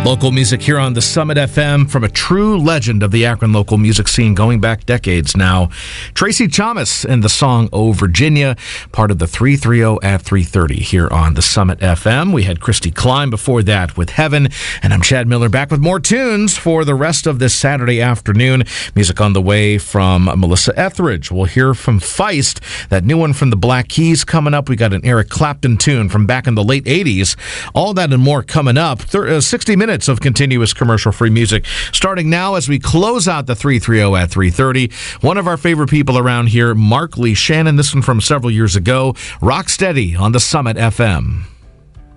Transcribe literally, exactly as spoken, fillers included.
Local music here on the Summit F M from a true legend of the Akron local music scene going back decades now. Tracy Chamas and the song Oh Virginia, part of the three thirty at three thirty here on the Summit F M. We had Christy Klein before that with Heaven, and I'm Chad Miller back with more tunes for the rest of this Saturday afternoon. Music on the way from Melissa Etheridge. We'll hear from Feist, that new one from the Black Keys coming up. We got an Eric Clapton tune from back in the late eighties. All that and more coming up. sixty minutes of continuous commercial-free music starting now as we close out the three thirty at three thirty. One of our favorite people around here, Mark Lee Shannon, this one from several years ago, Rock Steady on the Summit F M.